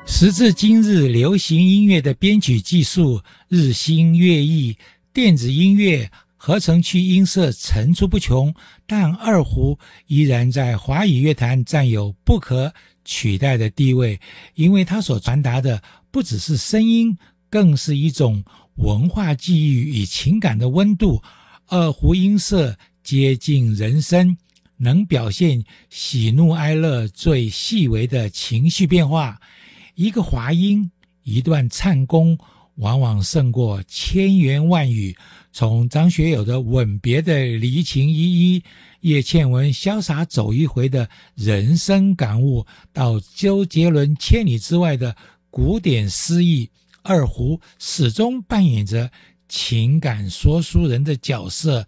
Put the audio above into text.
时至今日，流行音乐的编曲技术日新月异，电子音乐、合成器音色层出不穷，但二胡依然在华语乐坛占有不可取代的地位，因为它所传达的不只是声音，更是一种文化记忆与情感的温度。二胡音色接近人声，能表现喜怒哀乐最细微的情绪变化。一个滑音，一段颤功，往往胜过千言万语。从张学友的《吻别》的离情依依，叶倩文潇洒走一回的人生感悟，到周杰伦千里之外的古典诗意，二胡始终扮演着情感说书人的角色，